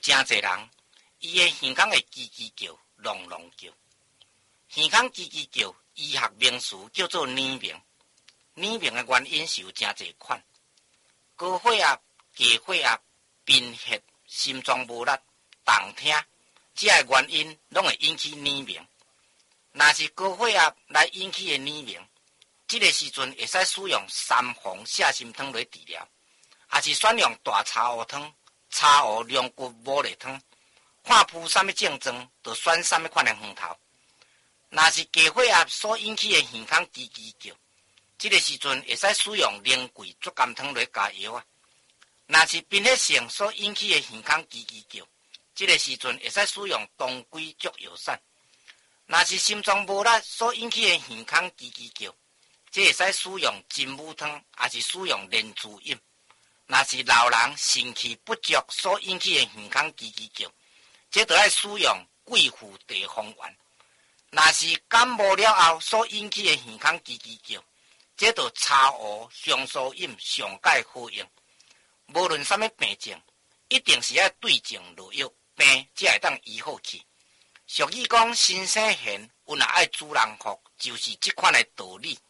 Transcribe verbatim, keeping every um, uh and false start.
真侪人，伊的耳孔会叽叽叫、隆隆叫。耳孔叽叽叫，医学名词叫做耳鸣。耳鸣的原因是有真侪款，高血压、低血压、贫血、心脏无力、动听，这个原因拢会引起耳鸣。若是高血压来引起的耳鸣，这个时阵会使使用三黄泻心汤来治疗，也是选用大茶壶汤、茶壶龙骨牡蛎汤，看铺什么症状，就选什么款的方头。若是低血压所引起的耳孔叽叽叫，这个时阵会使使用灵桂竹甘汤来加药啊。若是贫血性所引起的耳孔叽叽叫，这个时阵会使使用当归竹药散。若是心脏无力所引起的耳孔叽叽叫，这会使使用金武汤，也是使用莲珠饮。若是老人肾气不足所引起的耳孔叽叽叫，这就要使用桂附地黄丸。若是感冒了后所引起的耳孔叽叽叫，这就茶壶香酥饮上解好用。无论什么病症，一定是要对症落药，病才会当医好去。俗语讲，心生闲，有若爱主人福，就是这款的道理。